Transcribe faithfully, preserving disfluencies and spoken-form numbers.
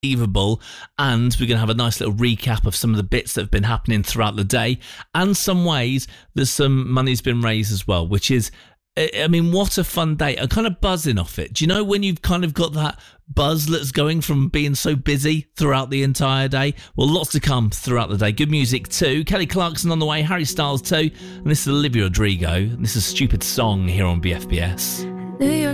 unbelievable. And we're going to have a nice little recap of some of the bits that have been happening throughout the day. And some ways that some money's been raised as well, which is, I mean, what a fun day. I'm kind of buzzing off it. Do you know when you've kind of got that buzz that's going from being so busy throughout the entire day? Well, lots to come throughout the day. Good music too. Kelly Clarkson on the way, Harry Styles too. And this is Olivia Rodrigo. And this is a Stupid Song here on B F B S.